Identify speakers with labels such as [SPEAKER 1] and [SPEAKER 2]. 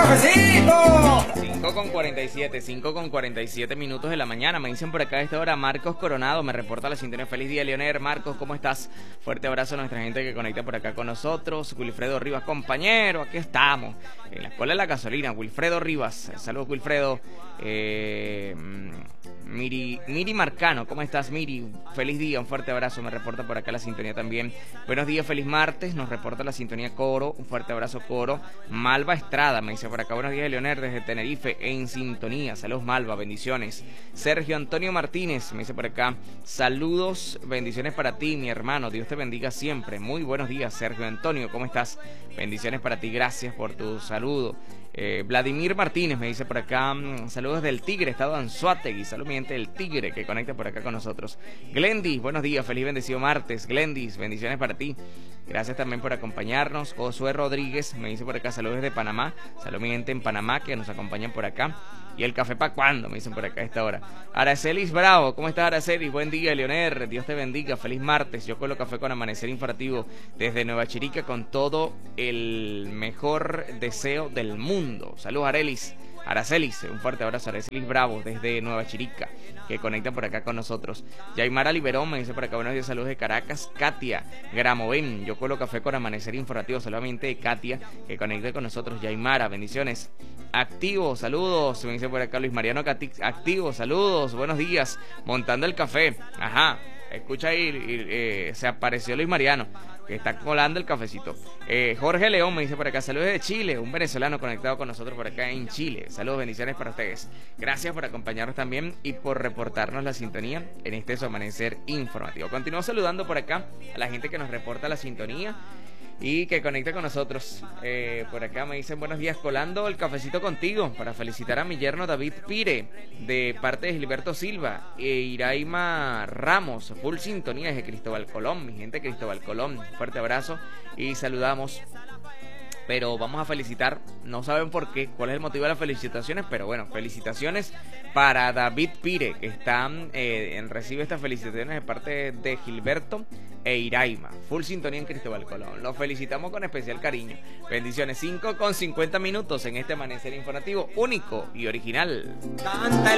[SPEAKER 1] cafecito.
[SPEAKER 2] 5:47 minutos de la mañana. Me dicen por acá a esta hora Marcos Coronado, me reporta la sintonía. Feliz día, Leonel. Marcos, ¿cómo estás? Fuerte abrazo a nuestra gente que conecta por acá con nosotros. Wilfredo Rivas, compañero, aquí estamos en la escuela de la gasolina. Wilfredo Rivas, saludos Wilfredo. Miri Marcano, ¿cómo estás, Miri? Feliz día, un fuerte abrazo, me reporta por acá la sintonía también. Buenos días, feliz martes, nos reporta la sintonía Coro, un fuerte abrazo Coro. Malva Estrada, me dice por acá, buenos días, Leonel, desde Tenerife, en sintonía. Saludos, Malva, bendiciones. Sergio Antonio Martínez, me dice por acá, saludos, bendiciones para ti, mi hermano, Dios te bendiga siempre. Muy buenos días, Sergio Antonio, ¿cómo estás? Bendiciones para ti, gracias por tu saludo. Vladimir Martínez me dice por acá, saludos del Tigre, estado Anzoátegui, saludos mi gente del Tigre que conecta por acá con nosotros. Glendis, buenos días, feliz bendecido martes. Glendis, bendiciones para ti, gracias también por acompañarnos. Josué Rodríguez me dice por acá, saludos desde Panamá, saludos mi gente en Panamá que nos acompañan por acá. ¿Y el café para cuándo? Me dicen por acá a esta hora. Aracelis Bravo, ¿cómo estás, Aracelis? Buen día, Leonel, Dios te bendiga, feliz martes. Yo colo café con amanecer informativo desde Nueva Chirica con todo el mejor deseo del mundo. Saludos, Aracelis, un fuerte abrazo, Aracelis Bravo desde Nueva Chirica, que conecta por acá con nosotros. Yaimara Liberón me dice por acá, buenos días, saludos de Caracas. Katia Gramoven, yo colo café con amanecer informativo, solamente de Katia, que conecta con nosotros. Yaimara, bendiciones. Activo, saludos, me dice por acá Luis Mariano Activo, saludos, buenos días, montando el café. Ajá, escucha ahí, se apareció Luis Mariano, que está colando el cafecito. Jorge León me dice por acá, saludos de Chile, un venezolano conectado con nosotros por acá en Chile. Saludos, bendiciones para ustedes. Gracias por acompañarnos también y por reportarnos la sintonía en este Su Amanecer Informativo. Continúo saludando por acá a la gente que nos reporta la sintonía y que conecta con nosotros. Por acá me dicen buenos días, colando el cafecito contigo para felicitar a mi yerno David Pire de parte de Gilberto Silva e Iraima Ramos, full sintonía desde Cristóbal Colón, mi gente de Cristóbal Colón, fuerte abrazo y saludamos. Pero vamos a felicitar, no saben por qué, cuál es el motivo de las felicitaciones, pero bueno, felicitaciones para David Pire, que recibe estas felicitaciones de parte de Gilberto e Iraima, full sintonía en Cristóbal Colón. Los felicitamos con especial cariño. Bendiciones, 5:50 en este amanecer informativo único y original.
[SPEAKER 1] Canta